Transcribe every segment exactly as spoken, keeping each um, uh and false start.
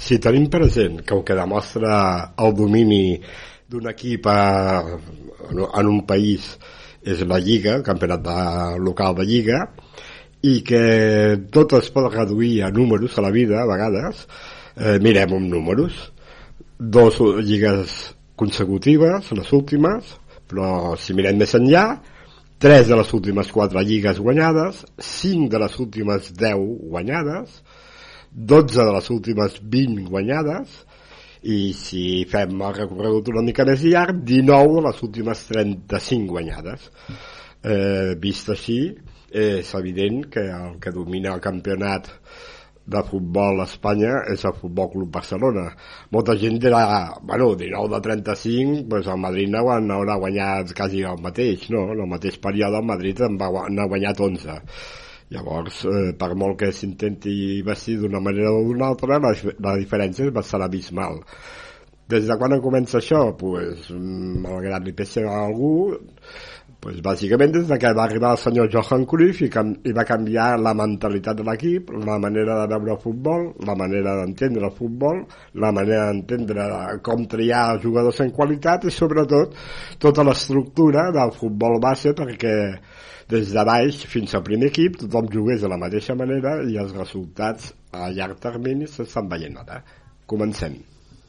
si tenim present que el que demostra el domini d'un equip a, en un país és la Lliga, el campionat de, local de Lliga, i que tot es pot reduir a números a la vida a vegades, eh, mirem amb números, dos lligues consecutives, les últimes, però si mirem més enllà, tres de les últimes quatre lligues guanyades, cinc de les últimes deu guanyades, dotze de les últimes vint guanyades, i si fem el recorregut una mica més llarg, dinou de les últimes trenta-cinc guanyades. Eh, vist així, és evident que el que domina el campionat de futbol a Espanya és el Futbol Club Barcelona. Molta gent dirà, bueno, dinou de trenta-cinc, doncs el Madrid no haurà guanyat quasi el mateix, no? En el mateix període el Madrid en va n'ha guanyat onze. Llavors, eh, per molt que s'intenti vestir d'una manera o d'una altra, la, la diferència és bastant abismal. Des de quan comença això? Pues, malgrat li pesi a algú, pues, bàsicament des de que va arribar el senyor Johan Cruyff i, cam i va canviar la mentalitat de l'equip, la manera de veure el futbol, la manera d'entendre el futbol, la manera d'entendre com triar jugadors en qualitat i sobretot tota l'estructura del futbol base, perquè des de baix fins al primer equip tothom jugués de la mateixa manera i els resultats a llarg termini s'estan veient ara. Comencem.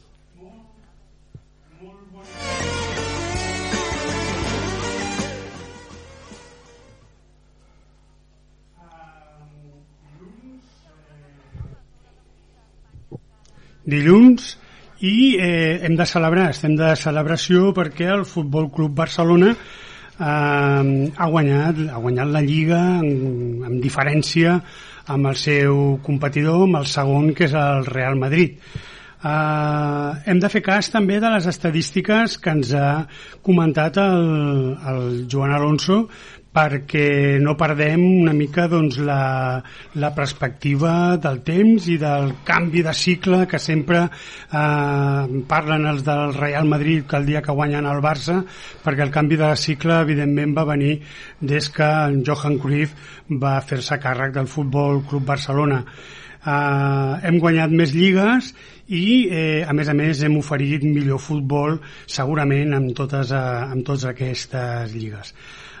Dilluns i eh, hem de celebrar, estem de celebració perquè el Futbol Club Barcelona eh, ha guanyat ha guanyat la Lliga amb, amb diferència amb el seu competidor, amb el segon, que és el Real Madrid. Eh, hem de fer cas també de les estadístiques que ens ha comentat el, el Joan Alonso, perquè no perdem una mica doncs, la, la perspectiva del temps i del canvi de cicle que sempre eh, parlen els del Real Madrid que el dia que guanyen el Barça, perquè el canvi de cicle evidentment va venir des que en Johan Cruyff va fer-se càrrec del Futbol Club Barcelona. Eh, hem guanyat més lligues i eh, a més a més hem oferit millor futbol segurament amb totes, eh, amb totes aquestes lligues.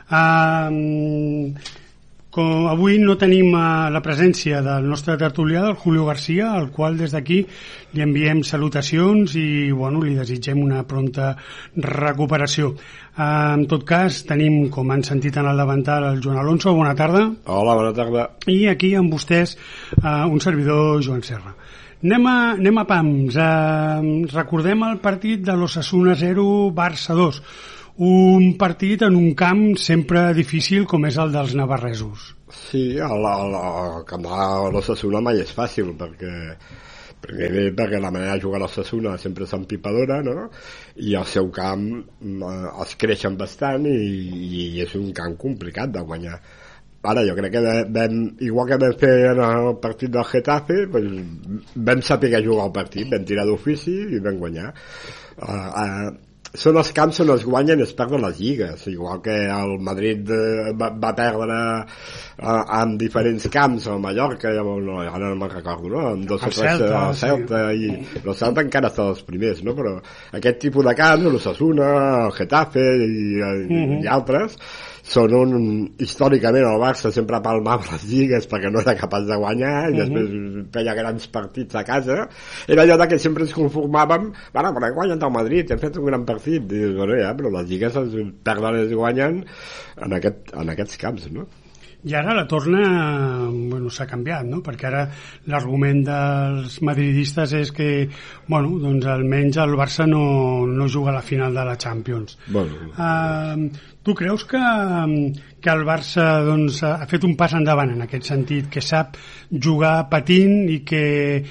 Uh, com avui no tenim uh, la presència del nostre tertulià, del Julio García, al qual des d'aquí li enviem salutacions i bueno, li desitgem una pronta recuperació. Uh, en tot cas, tenim, com han sentit en el davantal, el Joan Alonso. Bona tarda. Hola, bona tarda. I aquí amb vostès uh, un servidor, Joan Serra. Anem a, anem a pams. Uh, recordem el partit de l'Osasuna zero, Barça dos. Un partit en un camp sempre difícil com és el dels navarresos. Sí, el, el, el camp de l'Osasuna mai és fàcil, perquè primer perquè la manera de jugar a l'Osasuna sempre és empipadora, no? I el seu camp eh, es creixen bastant i, i és un camp complicat de guanyar. Ara, jo crec que vam, igual que vam fer en el partit del Getafe, pues, vam saber jugar el partit, vam tirar d'ofici i vam guanyar. Uh, uh, són els camps on es guanyen i es perden les lligues, igual que el Madrid eh, va, va perdre eh, en diferents camps, a Mallorca, no, ara no me'n recordo, no? En dos o tres, el Celta, sí. I el Celta encara està dels primers, no? Però aquest tipus de camps, l'Osasuna, el Getafe i, i, uh-huh. i altres, són un, històricament el Barça sempre palmava les lligues perquè no era capaç de guanyar i uh-huh. després feia grans partits a casa. Era allò que sempre ens conformàvem, bueno, però he guanyat el Madrid, hem fet un gran partit, i, bueno, ja, però les lligues es perden i es guanyen en, aquest, en aquests camps, no? I ara la torna, bueno, s'ha canviat, no? Perquè ara l'argument dels madridistes és que, bueno, doncs almenys el Barça no, no juga a la final de la Champions. Bueno. Uh, tu creus que, que el Barça doncs, ha fet un pas endavant en aquest sentit, que sap jugar patint i que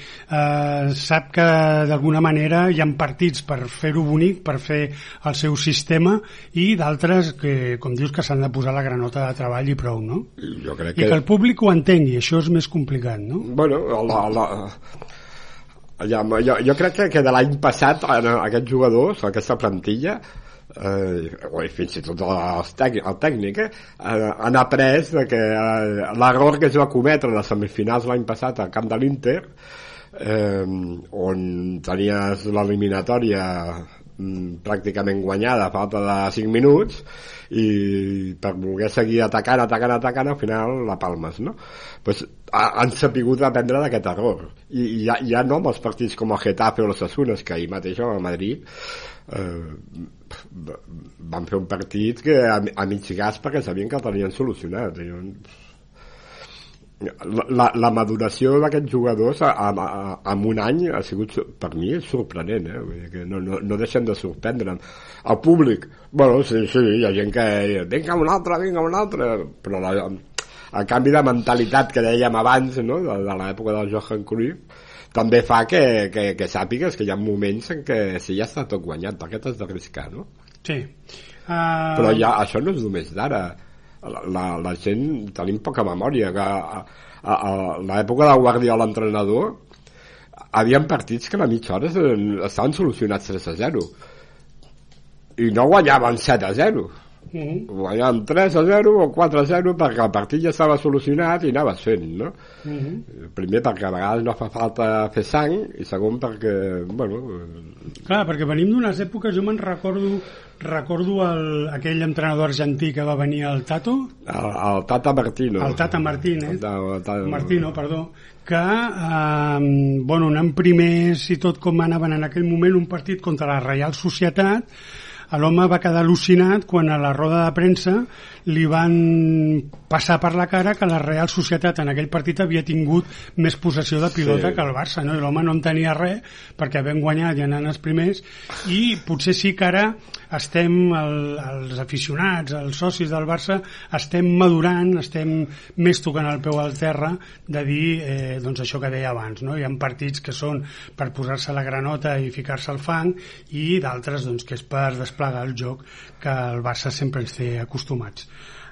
uh, sap que d'alguna manera hi ha partits per fer-ho bonic, per fer el seu sistema, i d'altres que, com dius, que s'han de posar la granota de treball i prou, no? Jo crec que... I que el públic ho entengui, això és més complicat, no? Bueno, la, la... Ja, jo, jo crec que, que de l'any passat aquests jugadors, aquesta plantilla, eh, fins i tot el, tècnic, el tècnic eh, han après de que eh, l'error que es va cometre a les semifinals l'any passat al camp de l'Inter, eh, on tenies l'eliminatòria pràcticament guanyada a falta de cinc minuts i per voler seguir atacant, atacant, atacant al final la palmes, no? Pues, han sapigut aprendre d'aquest error i, i ja, ja no amb els partits com el Getafe o l'Osasuna, que ahir mateix a Madrid eh, van fer un partit que a, a mig gas perquè sabien que el tenien solucionat. La, la, la maduració d'aquests jugadors a, a, a, en un any ha sigut, per mi, sorprenent, eh? Vull dir que no, no, no deixen de sorprendre'm. El públic, bueno, sí, sí, hi ha gent que vinga un altre, vinga un altre, però la, el canvi de mentalitat que dèiem abans, no? de, de l'època del Johan Cruyff, també fa que, que, que sàpigues que hi ha moments en què si ja està tot guanyat, perquè t'has d'arriscar, no? Sí. Uh... Però ja, això no és només d'ara. La, la, la gent tenim poca memòria que a, a, a l'època del Guardiola l'entrenador havien partits que a la mitja hora estaven solucionats tres a zero i no guanyaven set a zero, mm-hmm. guanyaven tres a zero o quatre a zero perquè el partit ja estava solucionat i anaves fent, no? Mm-hmm. Primer perquè a vegades no fa falta fer sang i segon perquè, bueno... Clar, perquè venim d'unes èpoques, jo me'n recordo recordo el, aquell entrenador argentí que va venir al Tato, el, el Tata Martino el Tata Martínez el, el, el, el, Martino, perdó, que eh, bueno, anant primers i tot com anaven en aquell moment un partit contra la Reial Societat, l'home va quedar al·lucinat quan a la roda de premsa li van passar per la cara que la Real Societat en aquell partit havia tingut més possessió de pilota sí. que el Barça, no? I l'home no en tenia res perquè havent guanyat i anant els primers, i potser sí que ara estem, el, els aficionats, els socis del Barça, estem madurant, estem més tocant el peu al terra de dir eh, doncs això que deia abans, no? Hi ha partits que són per posar-se la granota i ficar-se al fang i d'altres doncs, que és per desplegar el joc que el Barça sempre ens té acostumats.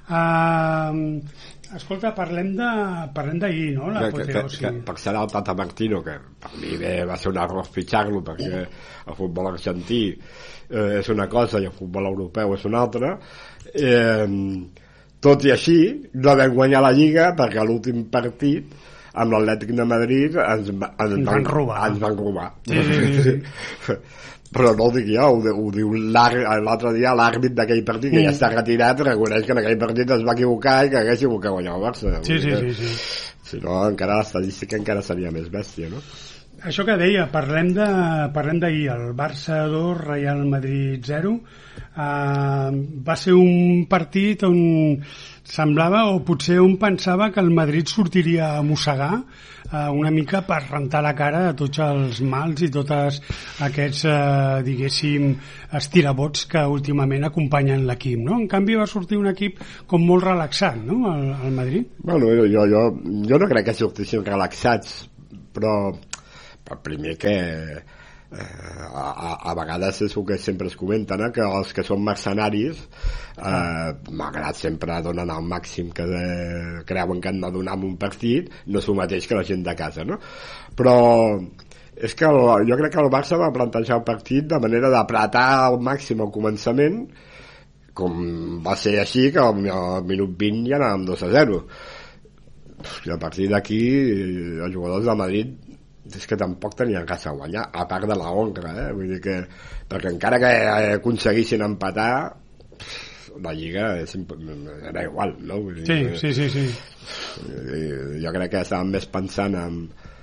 Uh, escolta, parlem de parlem d'ahir, no? La que, que, que, per ser el Tata Martino, que per mi bé, va ser un error fitxar-lo perquè el futbol argentí eh, és una cosa i el futbol europeu és una altra, eh, tot i així no vam guanyar la Lliga perquè a l'últim partit amb l'Atlètic de Madrid ens, ens, ens van, van robar, ens van robar. Sí, sí, sí. Però no ho dic jo, ho, ho diu l'altre dia l'àrbit d'aquell partit que mm. ja està retirat, reconeix que en aquell partit es va equivocar i que hagués equivocat guanyar el Barça. Sí, sí, sí, sí. Si no, encara l'estadística encara seria més bèstia, no? Això que deia, parlem de parlem d'ahir, el Barça dos, Real Madrid zero. Uh, va ser un partit on semblava, o potser un pensava que el Madrid sortiria a mossegar uh, una mica per rentar la cara a tots els mals i tots aquests, uh, diguéssim, estirabots que últimament acompanyen l'equip, no? En canvi va sortir un equip com molt relaxat, no?, al, al Madrid. Bueno, jo, jo, jo no crec que sortissin relaxats, però el primer que eh, a, a, a vegades és el que sempre es comenta, no? Que els que són mercenaris eh, malgrat sempre donen el màxim que de, creuen que han de donar en un partit, no és el mateix que la gent de casa, no? Però és que el, jo crec que el Barça va plantejar el partit de manera d'apretar al màxim al començament, com va ser així que al, al minut vint ja anàvem dos a zero, i a partir d'aquí els jugadors de Madrid és que tampoc tenien res a guanyar, a part de la honra, eh? Vull dir que, perquè encara que aconseguissin empatar, la Lliga és, era igual, no? Vull dir, sí, sí, sí, sí. Jo crec que estaven més pensant en...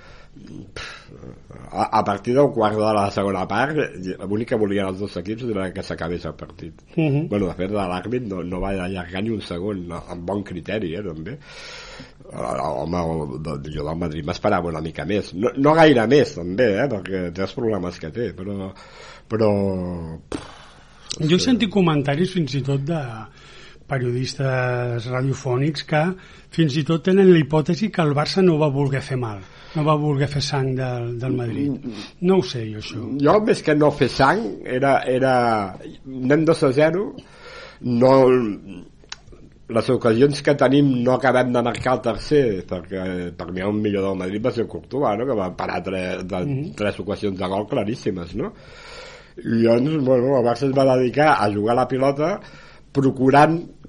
A, a partir del quart de la segona part, l'únic que volien els dos equips era que s'acabés el partit. Uh-huh. Bueno, de fet, l'àrbit no, no va allargar ni un segon, no, amb bon criteri, eh, també. Home, jo del Madrid m'esperava una mica més, no, no gaire més també, eh, perquè té els problemes que té, però, però... Jo he sentit comentaris fins i tot de periodistes radiofònics que fins i tot tenen la hipòtesi que el Barça no va voler fer mal, no va voler fer sang del, del Madrid. No ho sé jo, això. Jo, més que no fer sang, era, era... anem dos a zero, no... les ocasions que tenim no acabem de marcar el tercer, perquè per mi el millor del Madrid va ser Courtois, no? Que va parar tres, de, mm-hmm. tres ocasions de gol claríssimes, no? I llavors, bueno, el Barça es va dedicar a jugar la pilota procurant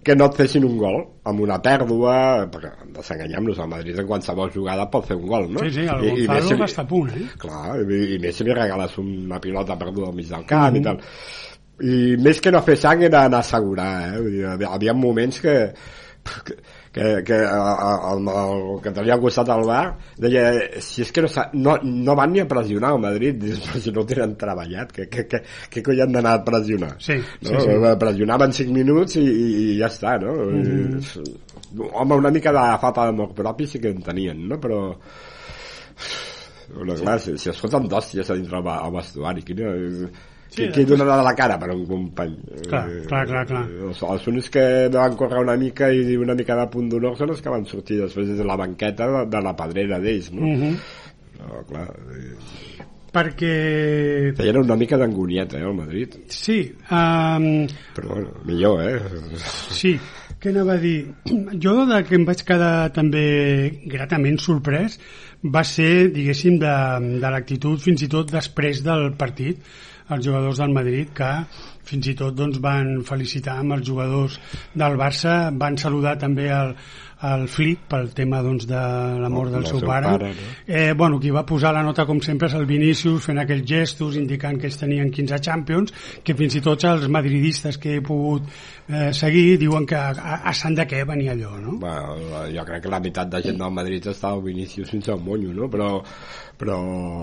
que no et fessin un gol amb una pèrdua, perquè ens enganyem-nos, al Madrid en qualsevol jugada pot fer un gol, no? Sí, sí, el I, Gonzalo i va estar a punt, eh? Clar, i, i més si li regales una pilota perduda al mig del camp mm-hmm. i tal. I més que no fer sang era anar a assegurar, eh? Vull dir, hi havia moments que que, que, que el, el, el que tenia al costat del bar deia, si és que no, no, no van ni a pressionar al Madrid, si no ho tenen treballat, que, que, que, que coi han d'anar a pressionar, sí, no? Sí, sí. Pressionaven cinc minuts i, i, i ja està, no? Mm-hmm. Home, una mica de falta d'amor propi sí que en tenien, no? Però bueno, clar, si, si es foten d'hòsties a dintre el vestuari, quina... Sí, qui donarà la cara per un company? Clar, clar, clar, clar. Els, els únics que van córrer una mica i una mica de punt d'honor són els que van sortir després de la banqueta de, de la pedrera d'ells, no? Uh-huh. Però, clar... Eh... Perquè... Feien una mica d'angonieta, eh, el Madrid. Sí. Um... Però, bueno, millor, eh? Sí. Què anava a dir? Jo de que em vaig quedar també gratament sorprès va ser, diguéssim, de, de l'actitud fins i tot després del partit, els jugadors del Madrid, que fins i tot doncs, van felicitar amb els jugadors del Barça, van saludar també el, el Flick pel tema doncs, de la mort del seu, seu pare, pare no? eh, bueno, qui va posar la nota com sempre és el Vinícius, fent aquells gestos indicant que ells tenien quinze Champions, que fins i tot els madridistes que he pogut eh, seguir diuen que a, a, a sant de què venia allò, no? Bueno, jo crec que la meitat de gent del Madrid estava el Vinícius sense un monyo, no? Però, però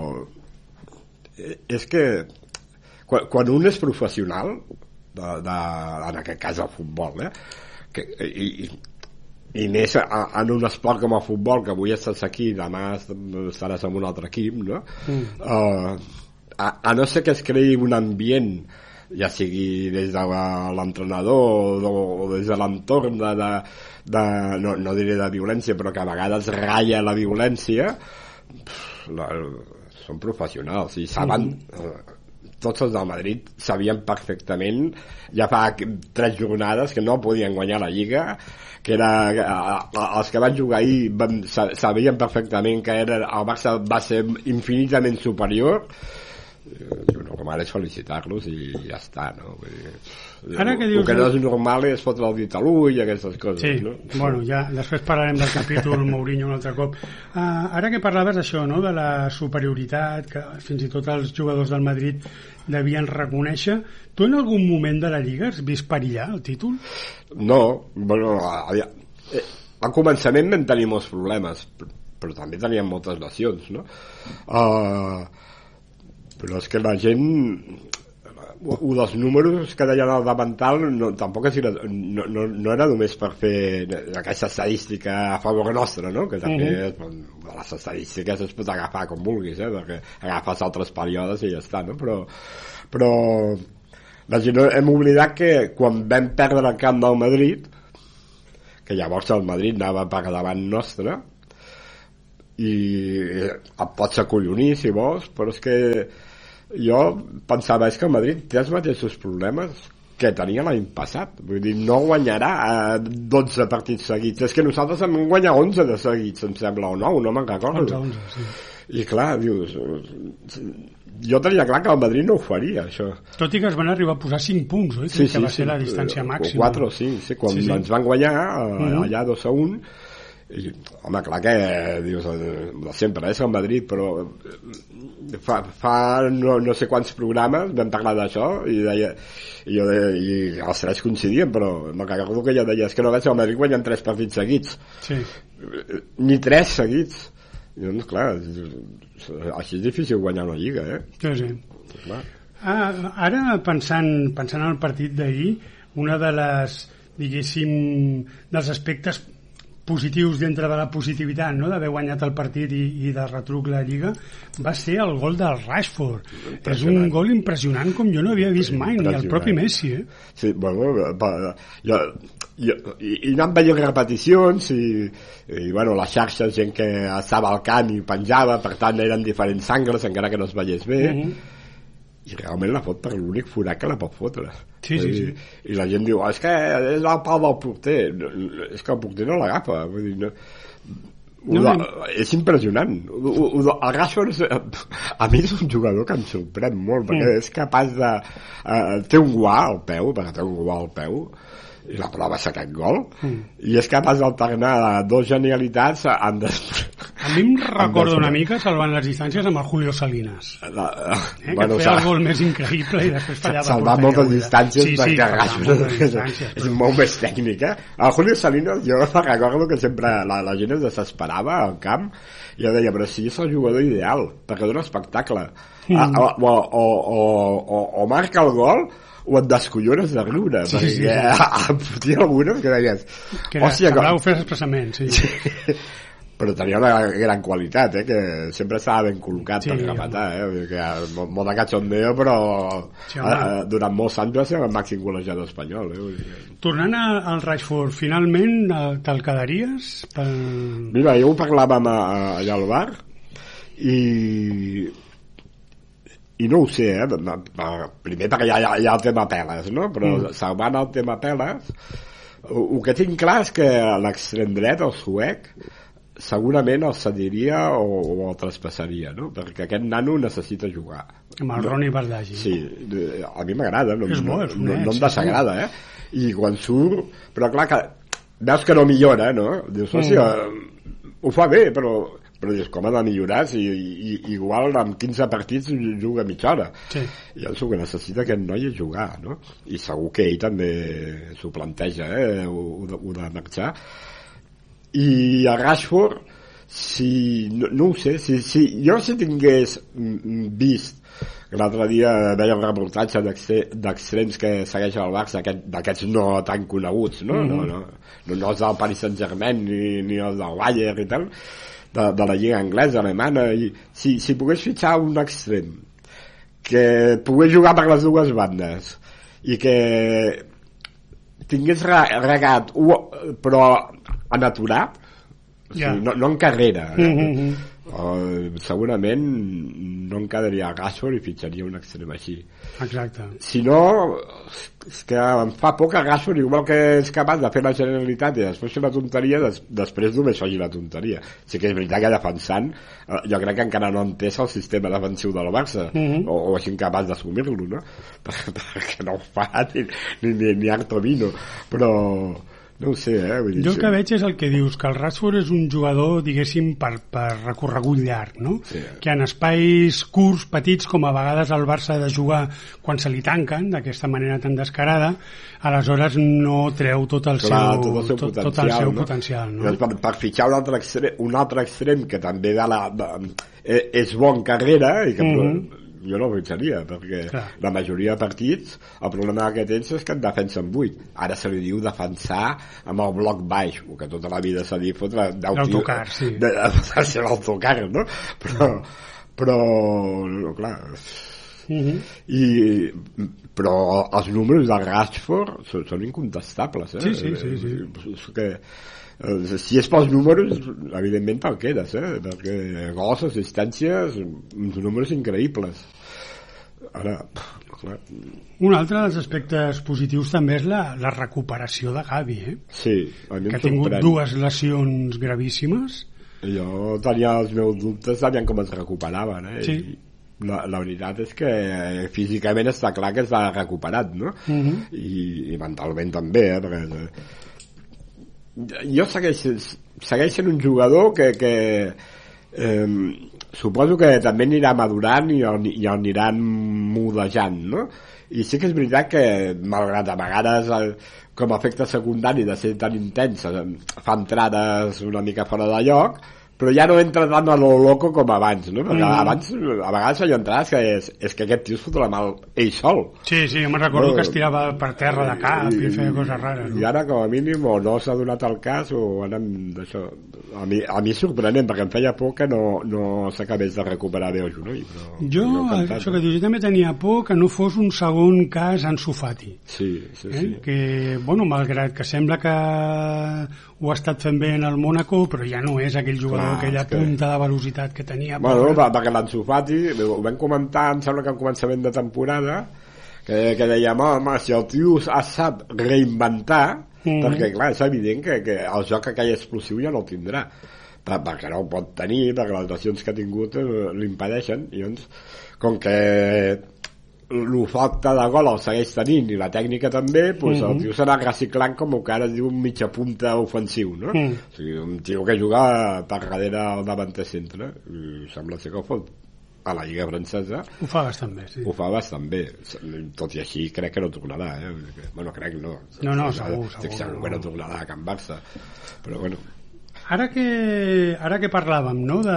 és que quan, quan un és professional de, de, en aquest cas el futbol, eh? que, i, i més en un esport com el futbol, que avui estàs aquí, demà estaràs en un altre equip, no? Mm. Uh, a, a no ser que es creï un ambient, ja sigui des de l'entrenador o, o des de l'entorn de, de, de no, no diré de violència, però que a vegades ratlla la violència, la, són professionals i saben... Mm. Tots els del Madrid sabien perfectament, ja fa tres jornades que no podien guanyar la Lliga, que era, els que van jugar ahir van, sabien perfectament que era, el Barça va ser infinitament superior. El normal és felicitar-los i ja està, no? Ara que dius... El que no és normal és fotre el dit a l'ull i aquestes coses, sí, no? Bueno, ja després parlarem del capítol Mourinho un altre cop. Uh, ara que parlaves d'això, no?, de la superioritat, que fins i tot els jugadors del Madrid devien reconèixer, tu en algun moment de la Lliga has vist perillar el títol? No, bueno, al començament vam tenir molts problemes, però també teníem moltes lesions, no? Uh, però és que la gent, un dels números que deien al davantal no, tampoc és, no, no, no era només per fer aquesta estadística a favor nostra, no? Que també uh-huh. les estadístiques es pot agafar com vulguis, eh? Perquè agafes altres períodes i ja està, no? Però, però la gent hem oblidat que quan vam perdre el camp del Madrid, que llavors el Madrid anava per davant nostre, i et pots acollonir si vols, però és que jo pensava és que el Madrid té els mateixos problemes que tenia l'any passat, vull dir, no guanyarà dotze partits seguits, és que nosaltres hem guanyat onze de seguits, em sembla, o nou, no me'n recordo. onze, onze, sí. I clar, dius, jo tenia clar que el Madrid no ho faria, això. Tot i que es van arribar a posar cinc punts, oi? Sí, sí, que va sí, ser la distància màxima. quatre o cinc, sí, quan sí, sí. ens van guanyar allà dos a un, i, home, clar que dius, sempre és el Madrid, però fa, fa no, no sé quants programes vam parlar d'això i, deia, i, jo deia, i els tres coincidien, però me'n recordo que ja deia és que no veig el Madrid guanyant tres partits seguits, sí. ni tres seguits, i doncs clar, així és difícil guanyar una lliga, eh? Sí, sí. Clar. Ah, ara pensant, pensant en el partit d'ahir, una de les, diguéssim, dels aspectes positius dintre de la positivitat, no?, d'haver guanyat el partit i, i de retruc la Lliga, va ser el gol del Rashford. És un gol impressionant com jo no havia vist mai, ni el propi Messi, eh? Sí, bueno, jo, jo, i, i anant veient repeticions i, i bueno, les xarxes, gent que estava al camp i penjava, per tant eren diferents angles encara que no es veiés bé, uh-huh. i realment la fot per l'únic forat que la pot fotre. Sí, sí, sí. I, i la gent diu, és que és el pal del porter, no, és que el porter no l'agafa, vull dir, no, no, no, no. És impressionant. El Rashford a mi és un jugador que em sorprèn molt, perquè mm. és capaç de uh, té un guà al peu, perquè té un guà al peu, i la prova és aquest gol mm. i és capaç d'alternar dos genialitats en des... a mi em recorda una mica salvant les distàncies amb el Julio Salinas, la, eh, que bueno, feia el gol més increïble i després fallava salvar moltes distàncies sí, sí, és, és molt més tècnic, eh? El Julio Salinas jo recordo que sempre la, la gent es desesperava al camp i jo deia, però si és el jugador ideal perquè dona espectacle mm. a, o, o, o, o, o marca el gol o et descollones de riure sí, perquè sí, sí. em fotia algunes que deies que era, semblava ho fes expressament sí. sí. però tenia una gran qualitat, eh? Que sempre estava ben col·locat sí, per rematar, eh? Que molt, molt de cachondeo però sí, eh, durant molts anys va ser el màxim golejador espanyol, eh? Tornant al Rashford, finalment te'l quedaries? Per... Mira, jo ho parlàvem allà al bar i i no ho sé, eh? Primer perquè hi ha, hi ha el tema peles, no? Però mm. salvant el tema peles el que tinc clar és que l'extrem dret, el suec, segurament el cediria o, o el traspassaria, no? Perquè aquest nano necessita jugar. Amb el no? Ronnie Bardghji. Sí, a mi m'agrada, no, és bo, és no, no em desagrada, eh? I quan surt... Però clar, que veus que no millora, no? Dius, hòstia, mm. ho fa bé, però... però dius, com ha de millorar si i, igual amb quinze partits juga mitja hora sí. I el que necessita aquest noi és jugar, no? I segur que ell també s'ho planteja, eh? ho, ho de marxar i a Rashford si, no, no ho sé si, si, jo si tingués vist l'altre dia veia un reportatge d'extrems que segueix el Barça d'aquests no tan coneguts no, mm -hmm. no, no, no, no els del Paris Saint-Germain ni, ni els del Bayern i tal De, de la lliga anglesa, alemana i si, si pogués fitxar un extrem que pogués jugar per les dues bandes i que tingués regat però en aturat o sigui, yeah. no, no en carrera eh? mm-hmm. uh, segurament no em quedaria a Rashford i fitxaria un extrem així exacte si no és que em fa por que Rashford igual que és capaç de fer la generalitat i després fer la tonteria des, després només faci la tonteria sí que és veritat que defensant uh, jo crec que encara no ha entès el sistema defensiu del Barça mm-hmm. o, o és incapaç d'assumir-lo no? perquè no ho fa ni, ni, ni, ni Artomino però no ho sé, eh? Vull dir, jo el que veig és el que dius, que el Rashford és un jugador, diguéssim, per, per recorregut llarg, no? Sí. Que en espais curts, petits, com a vegades el Barça ha de jugar quan se li tanquen, d'aquesta manera tan descarada, aleshores no treu tot el Clar, seu, tot el seu tot, potencial, tot el seu no? potencial no? Per, per fitxar un altre extrem, un altre extrem que també de la, de, és bon carrera i que mm-hmm. jo no ho fitxaria perquè Clar. La majoria de partits el problema que tens és que et defensen vuit ara se li diu defensar amb el bloc baix o que tota la vida s'ha dit fotre l'autocar sí. de, de, de ser l'autocar no? però però no, clar mm-hmm. I, però els números del Rashford són, són incontestables eh? sí, sí, sí, sí. que si és pels números evidentment te'l quedes eh? perquè gols, assistències uns números increïbles ara clar. Un altre dels aspectes positius també és la, la recuperació de Gavi eh? sí, a mi que ha tingut sorprèn. dues lesions gravíssimes jo tenia els meus dubtes sabien com es recuperaven eh? sí. I la, la veritat és que físicament està clar que està recuperat no? Uh-huh. I, i mentalment també eh? perquè jo segueix, segueix sent un jugador que, que eh, suposo que també anirà madurant i el, i el aniran modejant no? I sí que és veritat que malgrat a vegades el, com a efecte secundari de ser tan intens fa entrades una mica fora de lloc però ja no entra tant a lo loco com abans no? Perquè mm. abans a vegades feia entrades que és, és que aquest tio es fotrà mal ell sol sí, sí, jo me'n recordo no, que es tirava per terra de cap i, i feia coses rares no? I ara com a mínim o no s'ha donat el cas o anem d'això a mi, a mi és sorprenent perquè em feia por que no, no s'acabés de recuperar bé el genoll però jo, no això que dius, jo també tenia por que no fos un segon cas Ansu Fati sí, sí, eh? sí. Que, bueno, malgrat que sembla que ho ha estat fent bé en el Mónaco però ja no és aquell jugador Clar, aquella que... punta de velocitat que tenia bueno, per... perquè l'Ansu Fati ho vam comentar em sembla que al començament de temporada que, que dèiem home, si el tio es sap reinventar mm. perquè clar, és evident que, que el joc aquell explosiu ja no el tindrà per, perquè no ho pot tenir perquè les lesions que ha tingut eh, l'impedeixen i doncs com que l'ofocte de gol el segueix tenint i la tècnica també, doncs mm-hmm. el tio s'ha anat reciclant com que ara es diu un mitja punta ofensiu, no? Mm. O sigui, un tio que juga per darrere al davanter centre, i sembla ser que ho fot a la Lliga francesa ho fa bastant bé, sí. Ho fa bastant bé, tot i així crec que no tornarà, eh? Bueno, crec no. No, no, segur, segur. Estic segur que no tornarà a Can Barça, però bueno. Ara que, ara que parlàvem, no?, de,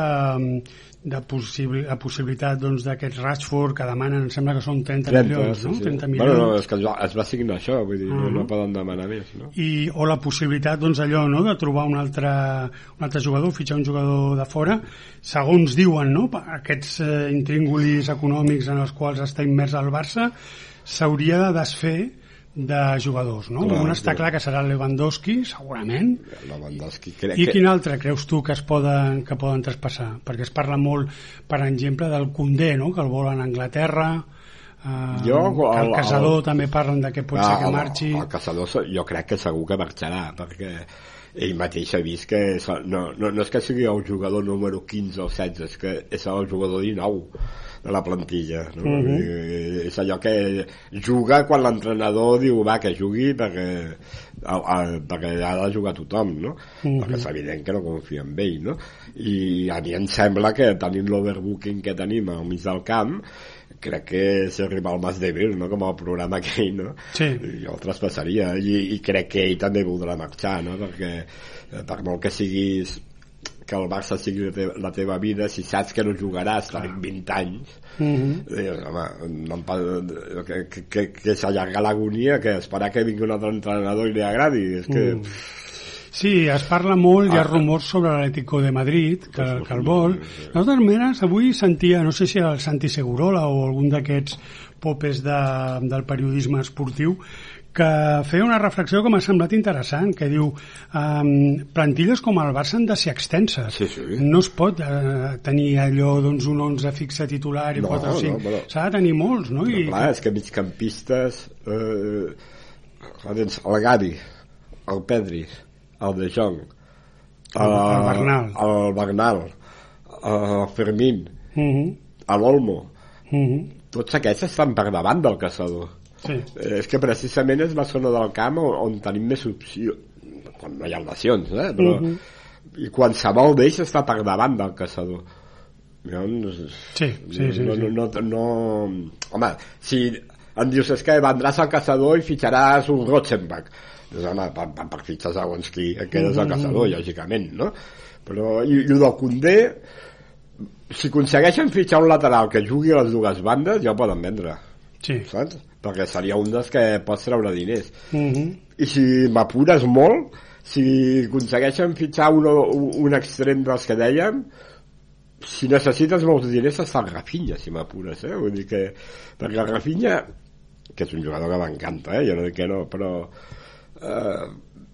de possibil, la possibilitat doncs, d'aquests Rashford que demanen, em sembla que són trenta, trenta milions, no? Sí, sí. trenta milions. Bueno, no, és que es va, es va signar això, vull dir, uh -huh. no, no poden demanar més, no? I, o la possibilitat, doncs, allò, no?, de trobar un altre, un altre jugador, fitxar un jugador de fora, segons diuen, no?, aquests eh, intríngulis econòmics en els quals està immers el Barça, s'hauria de desfer de jugadors, no? Clar, un està clar que serà Lewandowski, segurament. Lewandowski, crec I que... quin altre creus tu que es poden, que poden traspassar? Perquè es parla molt, per exemple, del Koundé, no?, que el volen a Anglaterra, eh, jo, que el, el Casador el, també parlen de que pot ser que marxi. El, el Casador jo crec que segur que marxarà, perquè ell mateix ha vist que no, no, no és que sigui el jugador número quinze o setze, és que és el jugador dinou de la plantilla, no? Uh-huh. És allò que juga quan l'entrenador diu va, que jugui perquè, a, a, perquè ha de jugar tothom, no? Uh-huh. Perquè és evident que no confia en ell, no? I a mi em sembla que tenint l'overbooking que tenim al mig del camp, crec que si arriba al Mas Débil, no?, com el programa aquell, no? Sí. Jo el traspassaria i, i crec que ell també voldrà marxar, no? Perquè per molt que siguis que el Barça sigui la teva, la teva vida, si saps que no jugaràs tenint vint anys, mm-hmm. dius, home, no, que, que, que, que s'allarga l'agonia, que esperar que vingui un altre entrenador i li agradi, és que... Mm. Sí, es parla molt, hi ha rumors sobre l'Atlético de Madrid, que, que el vol. De totes maneres, avui sentia, no sé si era el Santi Segurola o algun d'aquests popes de, del periodisme esportiu, que feia una reflexió que m'ha semblat interessant, que diu um, plantilles com el Barça han de ser extenses. Sí, sí. No es pot uh, tenir allò doncs, un onze fixe titular i no, quatre o cinc. No, però... S'ha de tenir molts, no? no I... clar, és que migcampistes eh, el Gavi, el Pedri, el De Jong, el, el Bernal, el, Bernal, el Fermín, uh -huh. l'Olmo, uh -huh. tots aquests estan per davant del Caçador. Sí. Eh, és que precisament és la zona del camp on, on tenim més opció, quan no hi ha lesions, eh? Però, uh -huh. i qualsevol d'ells està per davant del Caçador. Llavors, sí, sí, sí, no, sí. No, no, no, no... Home, si em dius és que vendràs al Caçador i fitxaràs un Rotzenbach, doncs home, per, per, per fitxar segons qui quedes al Caçador, lògicament, no? Però, i, i el del Koundé, si aconsegueixen fitxar un lateral que jugui a les dues bandes, ja ho poden vendre. Sí. Saps? Perquè seria un dels que pots treure diners. Uh-huh. I si m'apures molt, si aconsegueixen fitxar un, un extrem dels que dèiem, si necessites molts diners està el Rafinha, si m'apures, eh? Vull dir que... Perquè el Rafinha, que és un jugador que m'encanta, eh? Jo no dic que no, però... Eh,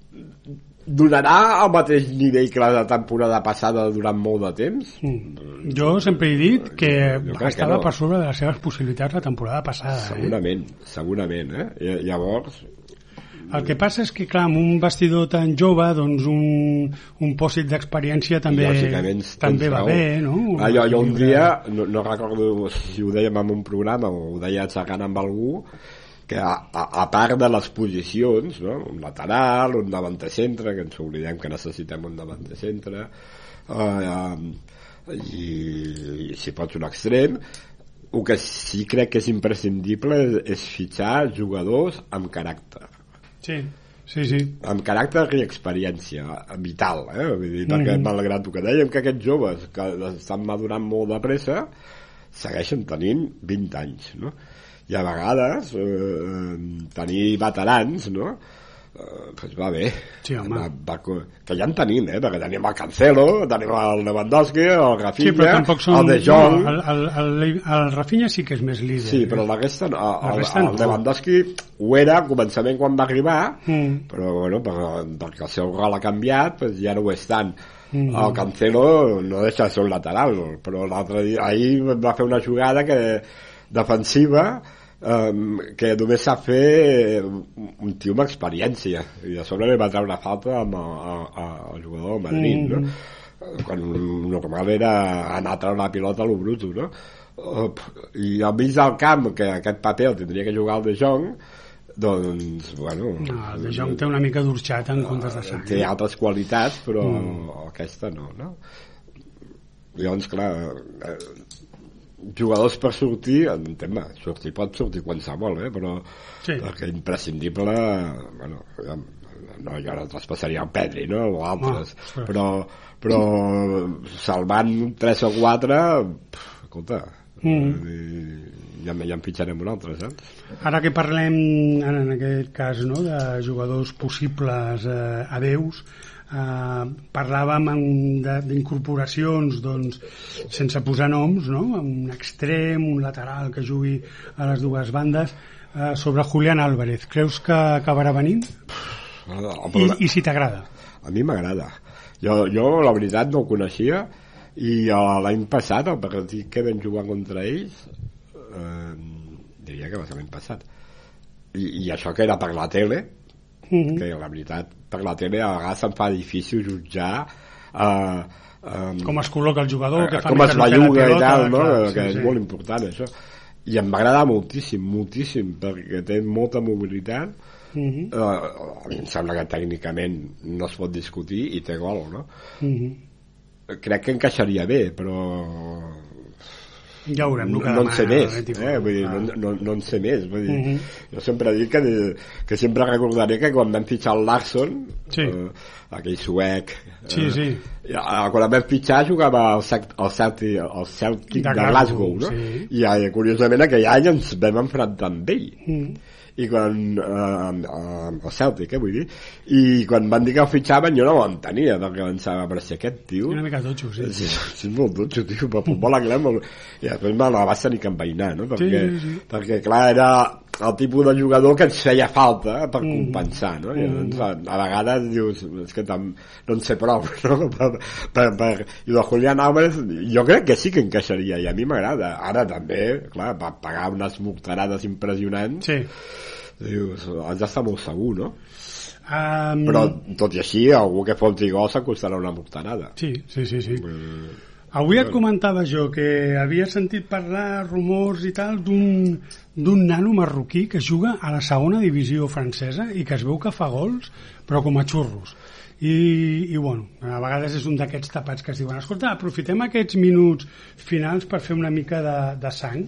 donarà el mateix nivell que la temporada passada durant molt de temps? Mm. Jo sempre he dit que estava que no. per sobre de les seves possibilitats la temporada passada. Segurament, eh? segurament, eh? I, llavors... El que passa és que, clar, amb un vestidor tan jove, doncs un, un pòsit d'experiència també, també va bé, no? Ah, jo, jo un dia, no, no recordo si ho dèiem en un programa o ho deia xerrant amb algú, que a, a, a part de les posicions, no? Un lateral, un davanter centre, que ens oblidem que necessitem un davanter centre, uh, uh, i, i si pots un extrem, el que sí crec que és imprescindible és, és fitxar jugadors amb caràcter. Sí, sí, sí. Amb caràcter i experiència vital, eh? Vull dir, perquè mm-hmm. malgrat el que dèiem que aquests joves que estan madurant molt de pressa segueixen tenint vint anys, no? I a vegades eh, tenir veterans, no? Eh, pues va bé. Sí, home. Va, va, que ja en tenim, eh? Perquè tenim el Cancelo, tenim el Lewandowski, el Rafinha, sí, són, el De Jong... No, el, el, el, el Rafinha sí que és més líder. Sí, però la resta, el, la resta el, el, el Lewandowski ho era al començament quan va arribar, mm. però bueno, per, perquè el seu rol ha canviat, pues ja no ho és tant. Mm. El Cancelo no deixa de ser un lateral, però l'altre dia, ahir va fer una jugada que defensiva um, que només sap fer un tio amb experiència i de sobre li va treure falta amb el, el, el jugador del Madrid, mm. no? Quan normal era anar a treure la pilota a lo bruto, no? uh, i al mig del camp, que aquest paper el tindria que jugar el De Jong, doncs, bueno... No, el De Jong té una mica d'orxat en comptes de sang. Té altres qualitats, però mm. aquesta no, no? Llavors, clar, eh, jugadors per sortir, entenc, sortir pot sortir qualsevol, eh? Però sí. que imprescindible, bueno, no, jo no traspassaria el Pedri, no? O altres, oh, però, però salvant tres o quatre, pff, escolta, mm. ja, ja en pitjarem un altre, saps? Ara que parlem, en aquest cas, no, de jugadors possibles eh, adeus, eh, parlàvem d'incorporacions, doncs, sense posar noms, no? Un extrem, un lateral que jugui a les dues bandes, eh, sobre Julián Álvarez. Creus que acabarà venint? I, i si t'agrada? A mi m'agrada. Jo, jo, la veritat, no ho coneixia, i l'any passat, el partit que vam jugar contra ells, eh, diria que va ser l'any passat, I, i això que era per la tele, mm-hmm. que la veritat, per la tele a vegades se'm fa difícil jutjar eh, eh, com es col·loca el jugador, que fa com es belluga i tal, no? Clar, que sí, és sí. molt important això, i em va agradar moltíssim, moltíssim, perquè té molta mobilitat. Mm-hmm. uh, a mi em sembla que tècnicament no es pot discutir i té gol, no? Mm-hmm. Crec que encaixaria bé, però ja veurem, no, no en sé més, eh? Vull dir, no, no, no en sé més, vull dir, mm-hmm. jo sempre dic que, que sempre recordaré que quan vam fitxar el Larsson, sí. eh, aquell suec, sí, sí. Eh, quan el vam fitxar jugava al Celtic, al Celtic, al Celtic de, de Glasgow, no? Sí. I eh, curiosament aquell any ens vam enfrontar amb ell. Mm. I quan eh, el Celtic, eh, vull dir, i quan van dir que el fitxaven jo no ho entenia, perquè pensava, però si aquest tio una mica totxo, sí, sí, sí, és molt totxo, tio, però futbol anglès molt... i després me la vas tenir que enveinar, no? Perquè, sí, sí. perquè clar, era el tipus de jugador que ens feia falta per mm. compensar, no? I llavors, a, a vegades dius, és que tam, no en sé prou, no? Per, per, per... i el Julián Álvarez jo crec que sí que encaixaria, i a mi m'agrada. Ara també, clar, va pagar unes morterades impressionants, sí. Dius, has d'estar molt segur, no? Um... Però tot i així algú que foti gol s'acostarà una morterada. Sí, sí, sí, sí. Mm. Avui et comentava jo que havia sentit parlar rumors i tal d'un d'un nano marroquí que juga a la segona divisió francesa i que es veu que fa gols però com a xurros. I, i bueno, a vegades és un d'aquests tapats que es diuen, escolta, aprofitem aquests minuts finals per fer una mica de, de sang.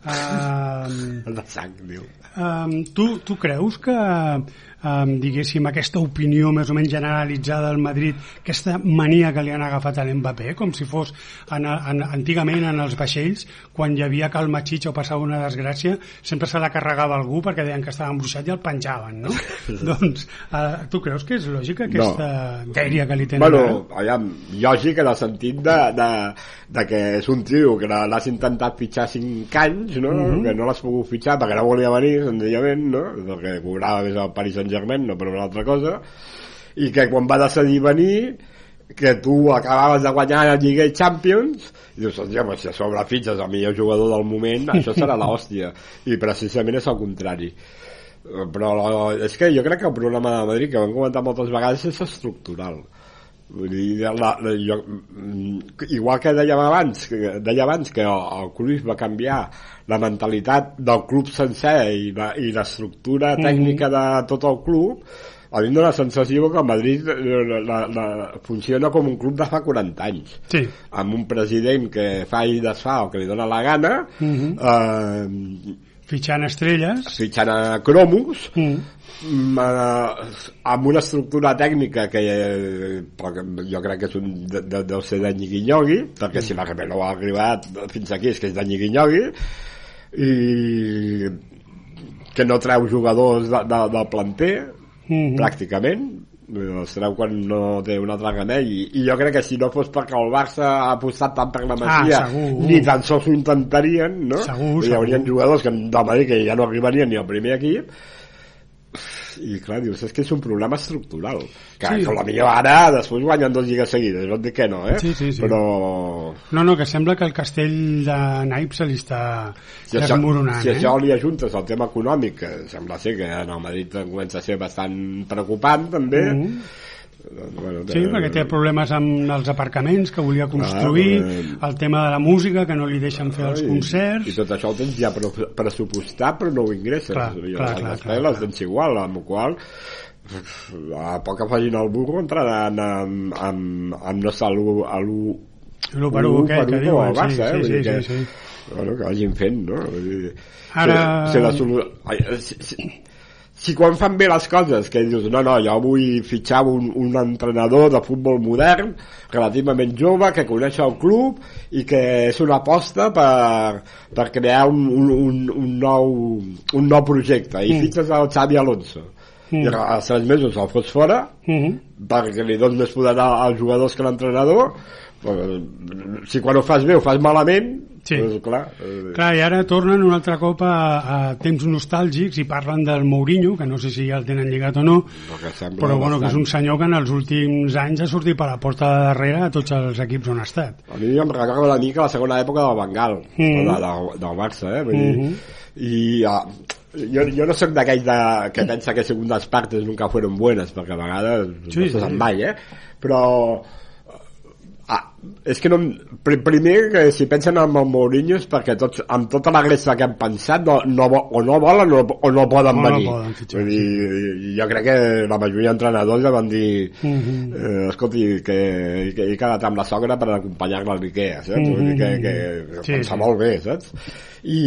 Um, de sang, diu. Um, tu, tu creus que um, diguéssim aquesta opinió més o menys generalitzada del Madrid, aquesta mania que li han agafat a l'Mbappé, com si fos en, en, antigament en els vaixells quan hi havia calma xitxa o passava una desgràcia sempre se la carregava algú perquè deien que estava embruixat i el penjaven, no? Doncs uh, tu creus que és lògica aquesta no. dèria que li tenen? Bueno, aviam, lògic en el sentit de, de, de que és un tio que l'has intentat fitxar cinc anys, no? Mm-hmm. Que no l'has pogut fitxar perquè no volia venir senzillament, no? Perquè cobrava més al Paris Saint-Germain, no per una altra cosa, i que quan va decidir venir, que tu acabaves de guanyar la Lliga i Champions, i dius, hòstia, però si a sobre fitxes el millor jugador del moment, això serà l'hòstia, i precisament és el contrari. Però és que jo crec que el problema de Madrid, que ho hem comentat moltes vegades, és estructural. Vull dir, la, la, jo, igual que dèiem abans que, deia abans que el, el Cruyff va canviar la mentalitat del club sencer i la, i l'estructura tècnica de tot el club, a mi em dóna la sensació que el Madrid la, la, la, funciona com un club de fa quaranta anys, sí. amb un president que fa i desfà el que li dóna la gana, uh-huh. eh, fitxant estrelles, fitxant a cromos, mm. amb una estructura tècnica que eh, jo crec que és un, de, de, deu ser de nyigui-nyogui, perquè si la Rebelo ha arribat fins aquí és que és de nyigui-nyogui, i que no treu jugadors de, de, del planter, mm-hmm. pràcticament, els treu quan no té un altre remei, i, i jo crec que si no fos perquè el Barça ha apostat tant per la Masia, ah, ni tan sols ho intentarien, no? Segur, hi haurien segur. Jugadors que, del Madrid que ja no arribarien ni al primer equip, i clar, dius, és que és un problema estructural que, sí. que millor ara després guanyen dos lligues seguides, no et dic que no, eh? Sí, sí, sí. Però... no, no, que sembla que el castell de naipes se li està si desmoronant, si eh? això li ajuntes al tema econòmic, que sembla ser que en el Madrid comença a ser bastant preocupant també, mm-hmm. Bueno, sí, de... perquè té problemes amb els aparcaments que volia construir, ah, però... el tema de la música, que no li deixen fer els concerts... I, i tot això ho tens ja pressupostat, però no ho ingresses. Clar, I clar, les clar, despeses les tens igual, amb la qual a poc que facin el burro entraran amb, amb, amb no sé, l'u l'u per u aquest que diuen, sí, Barça, eh? sí, sí, que, sí, sí. Bueno, que vagin fent, no? Dir, ara... Si, si, la solu... si, si, si quan fan bé les coses, que dius, no, no, jo vull fitxar un, un entrenador de futbol modern, relativament jove, que coneix el club i que és una aposta per, per crear un, un, un, un, nou, un nou projecte, i mm. fitxes el Xavi Alonso. Mm. I als tres mesos el fots fora, mm-hmm. perquè li dones més poder als jugadors que l'entrenador. Si quan ho fas bé ho fas malament, sí. Doncs, clar, eh... clar, i ara tornen un altre cop a, a temps nostàlgics i parlen del Mourinho, que no sé si ja el tenen lligat o no, no però bueno, que és un senyor que en els últims anys ha sortit per la porta de darrere a tots els equips on ha estat. A mi em recorda una mica la segona època del Bengal, mm. de, de, del Barça, eh? Vull mm-hmm. dir, i ah, jo, jo no soc d'aquells de, que pensa que segundas partes nunca fueron buenas, perquè a vegades sí, no se sap sí. mai, eh? Però ah, és que no, primer que si pensen en el Mourinho és perquè tots, amb tota la gressa que han pensat no, no, o no volen o, o no poden no venir no poden, fitxar, dir, sí. Jo crec que la majoria d'entrenadors ja van dir uh-huh. eh, escolti que, que he quedat amb la sogra per acompanyar-la a l'Ikea, saps? Uh-huh. Vull dir que, que sí, pensa sí. molt bé, saps? I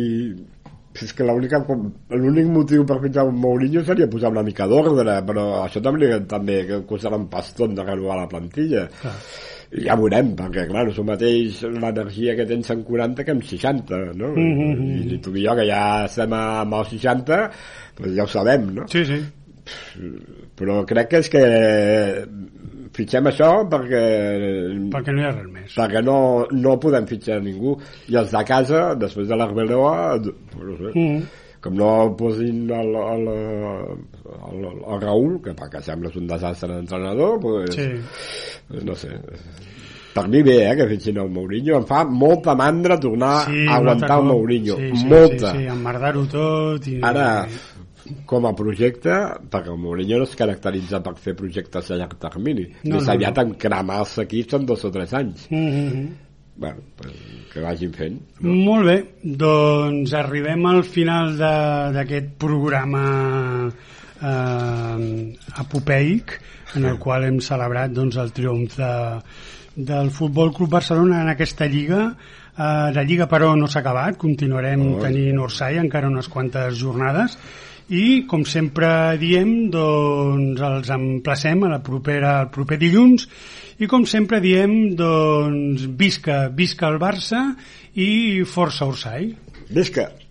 és que l'únic motiu per fitxar un Mourinho seria posar una mica d'ordre, però això també, també que costarà un paston de renovar la plantilla. Clar. I ja veurem, perquè clar, no és el mateix l'energia que tens en quaranta que en seixanta, no? Mm-hmm. I tu i jo que ja estem amb els seixanta, doncs ja ho sabem, no? Sí, sí. Però crec que és que fitxem això perquè perquè no hi ha res més, perquè no, no podem fitxar ningú, i els de casa després de l'Arbeloa no sé, mm. com no posin el, el, el, el Raül, que perquè sembla un desastre d'entrenador, pues, sí. no sé, per mi bé, eh, que fitxin el Mourinho. Em fa molta mandra tornar sí, a aguantar el Mourinho, sí, sí, molta sí, sí, emmerdar-ho tot i... ara com a projecte, perquè el Mourinho no es caracteritza per fer projectes a llarg termini, no, més no, aviat no. en cremar els equips en dos o tres anys. Mm-hmm. Bueno, pues, que vagin fent, no? Molt bé, doncs arribem al final d'aquest programa eh, apopeic en el qual hem celebrat doncs, el triomf de, del Futbol Club Barcelona en aquesta lliga. Eh, la lliga però no s'ha acabat, continuarem oh. tenint Orsay encara unes quantes jornades. I, com sempre diem, doncs els emplacem a la propera, al proper dilluns, i com sempre diem, doncs visca, visca el Barça i força Orsay. Visca!